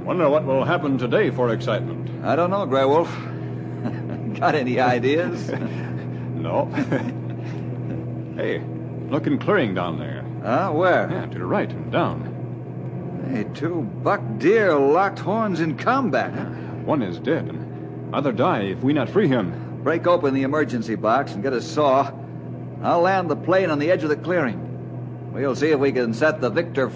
Wonder what will happen today for excitement. I don't know, Grey Wolf. Got any ideas? No. Hey, look in clearing down there. Huh? Where? Yeah, to the right and down. Hey, 2 buck deer locked horns in combat. One is dead, and other die if we not free him. Break open the emergency box and get a saw. I'll land the plane on the edge of the clearing. We'll see if we can set the Victor